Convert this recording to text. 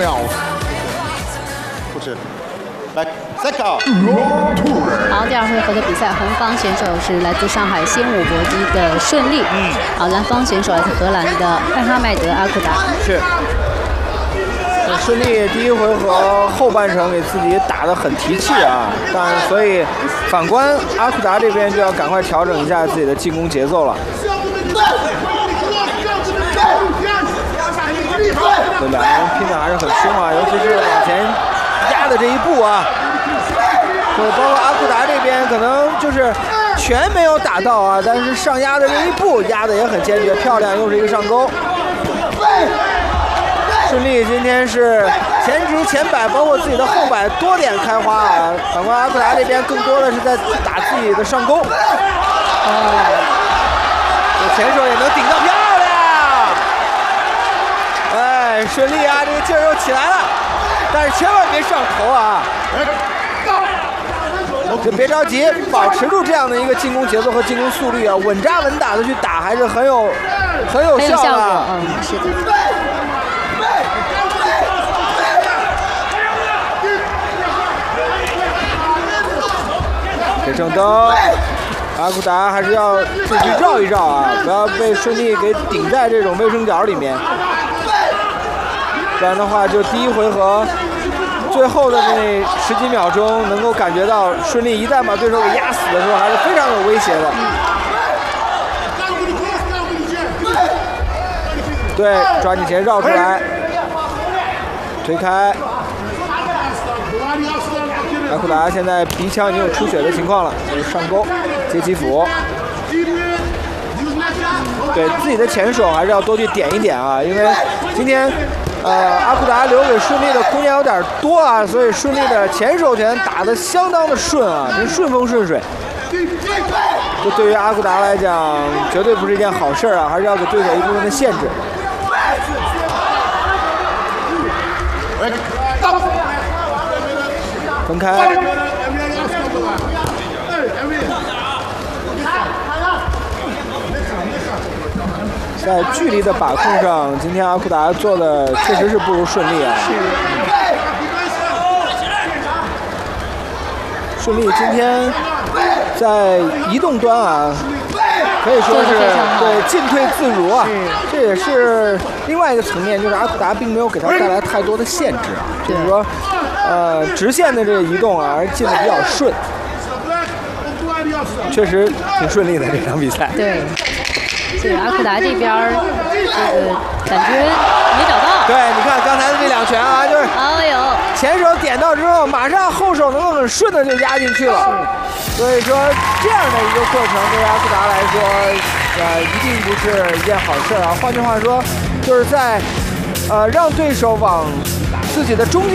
不是，来再搞。 好，第二回合的比赛，红方选手是来自上海新武搏击的顺利，好，蓝方选手来自荷兰的艾哈迈德阿库达。 是。顺利第一回合后半程给自己打得很提气啊，但所以反观阿库达这边就要赶快调整一下自己的进攻节奏了。这两个人拼的还是很凶啊，尤其是往前压的这一步啊。对，包括阿库达这边可能就是拳没有打到啊，但是上压的这一步压的也很坚决，漂亮，又是一个上勾。顺利今天是前直前摆，包括自己的后摆多点开花啊。反观阿库达这边更多的是在打自己的上勾。这前手也能顶到漂亮。哎，顺利啊，这个劲儿又起来了，但是千万别上头啊。就别着急，保持住这样的一个进攻节奏和进攻速率啊，稳扎稳打的去打，还是很有效的。 是的。 给正蹬，阿库达还是要自己绕一绕啊，不要被顺利给顶在这种卫生角里面，不然的话，就第一回合最后的那10几秒钟，能够感觉到顺利一旦把对手给压死的时候，还是非常有威胁的。对，抓紧前绕出来，推开。阿库达现在鼻腔已经有出血的情况了，就是上勾接击斧。对自己的前手还是要多去点一点啊，因为今天阿库达留给顺利的空间有点多啊，所以顺利的前手拳打得相当的顺啊，真顺风顺水。这对于阿库达来讲，绝对不是一件好事啊，还是要给对手一部分的限制。分开。在距离的把控上，今天阿库达做的确实是不如顺利啊。顺利今天在移动端啊，可以说是对进退自如啊。这也是另外一个层面，就是阿库达并没有给他带来太多的限制啊，就是说。直线的这个移动啊，而进的比较顺，确实挺顺利的这场比赛。 对，所以阿库达这边这个感觉没找到。 对，你看刚才的这两拳啊，就是前手点到之后，马上后手能够很顺的就压进去了。所以说这样的一个过程对阿库达来说，一定不是一件好事啊。换句话说，就是在让对手往自己的中间。